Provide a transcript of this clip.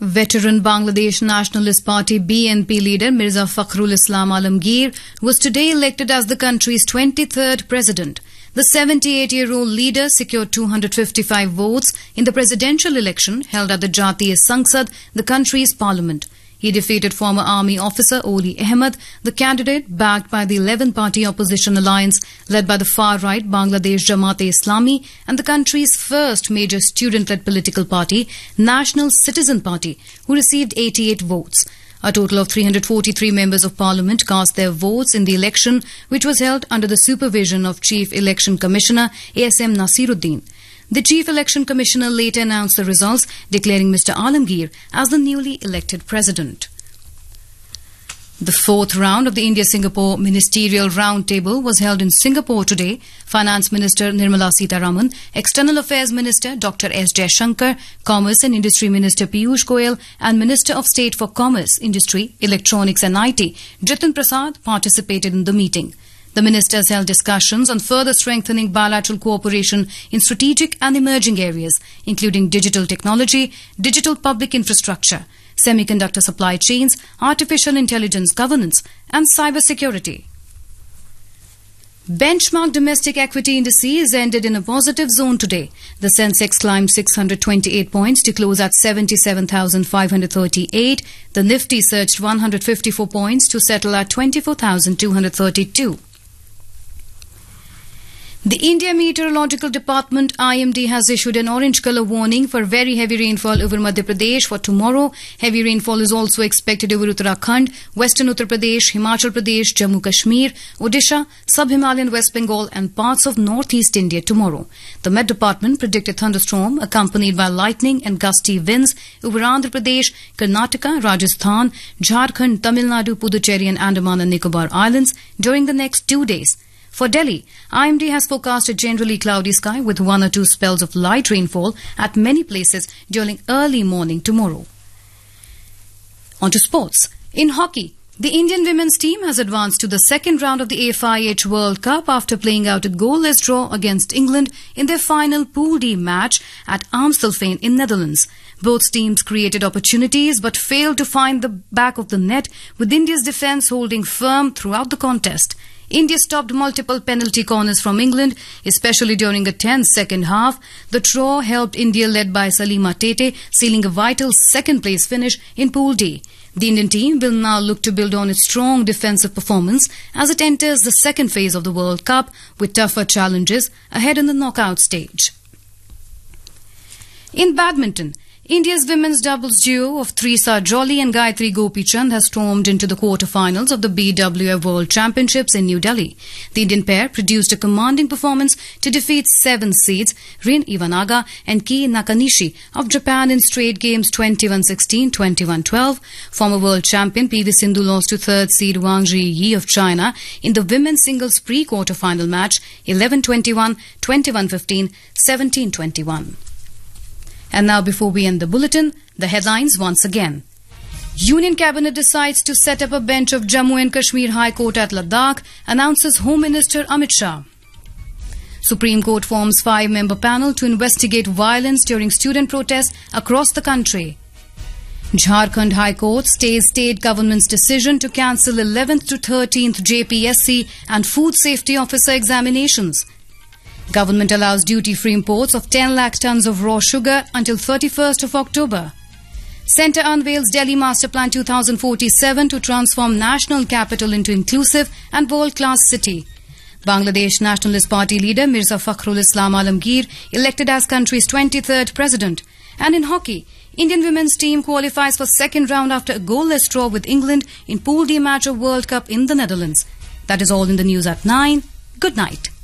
Veteran Bangladesh Nationalist Party BNP leader Mirza Fakhrul Islam Alamgir was today elected as the country's 23rd president. The 78-year-old leader secured 255 votes in the presidential election held at the Jatiya Sangsad, the country's parliament. He defeated former army officer Oli Ahmed, the candidate backed by the 11-party opposition alliance led by the far-right Bangladesh Jamaat-e-Islami and the country's first major student-led political party, National Citizen Party, who received 88 votes. A total of 343 members of parliament cast their votes in the election, which was held under the supervision of Chief Election Commissioner ASM Nasiruddin. The Chief Election Commissioner later announced the results, declaring Mr. Alamgir as the newly elected president. The fourth round of the India-Singapore Ministerial Roundtable was held in Singapore today. Finance Minister Nirmala Sitharaman, External Affairs Minister Dr. S. Jaishankar, Commerce and Industry Minister Piyush Goyal and Minister of State for Commerce, Industry, Electronics and IT, Jitin Prasad, participated in the meeting. The ministers held discussions on further strengthening bilateral cooperation in strategic and emerging areas, including digital technology, digital public infrastructure, semiconductor supply chains, artificial intelligence governance, and cybersecurity. Benchmark domestic equity indices ended in a positive zone today. The Sensex climbed 628 points to close at 77,538. The Nifty surged 154 points to settle at 24,232. The India Meteorological Department IMD has issued an orange colour warning for very heavy rainfall over Madhya Pradesh for tomorrow. Heavy rainfall is also expected over Uttarakhand, Western Uttar Pradesh, Himachal Pradesh, Jammu Kashmir, Odisha, Sub-Himalayan West Bengal and parts of northeast India tomorrow. The Met Department predicted thunderstorm accompanied by lightning and gusty winds over Andhra Pradesh, Karnataka, Rajasthan, Jharkhand, Tamil Nadu, Puducherry and Andaman and Nicobar Islands during the next 2 days. For Delhi, IMD has forecast a generally cloudy sky with 1 or 2 spells of light rainfall at many places during early morning tomorrow. On to sports. In hockey, the Indian women's team has advanced to the second round of the FIH World Cup after playing out a goalless draw against England in their final Pool D match at Amstelveen in Netherlands. Both teams created opportunities but failed to find the back of the net, with India's defence holding firm throughout the contest. India stopped multiple penalty corners from England, especially during a tense second half. The draw helped India, led by Salima Tete, sealing a vital second-place finish in Pool D. The Indian team will now look to build on its strong defensive performance as it enters the second phase of the World Cup with tougher challenges ahead in the knockout stage. In badminton, India's women's doubles duo of Trisa Jolly and Gayatri Gopichand has stormed into the quarter-finals of the BWF World Championships in New Delhi. The Indian pair produced a commanding performance to defeat 7 seeds Rin Iwanaga and Kei Nakanishi of Japan in straight games 21-16, 21-12. Former world champion PV Sindhu lost to third seed Wang Zhiyi of China in the women's singles pre-quarter-final match 11-21, 21-15, 17-21. And now, before we end the bulletin, the headlines once again. Union Cabinet decides to set up a bench of Jammu and Kashmir High Court at Ladakh, announces Home Minister Amit Shah. Supreme Court forms 5-member panel to investigate violence during student protests across the country. Jharkhand High Court stays state government's decision to cancel 11th to 13th JPSC and Food Safety Officer examinations. Government allows duty-free imports of 10 lakh tons of raw sugar until 31st of October. Centre unveils Delhi Master Plan 2047 to transform national capital into inclusive and world-class city. Bangladesh Nationalist Party leader Mirza Fakhrul Islam Alamgir elected as country's 23rd president. And in hockey, Indian women's team qualifies for second round after a goalless draw with England in Pool D match of World Cup in the Netherlands. That is all in the news at 9. Good night.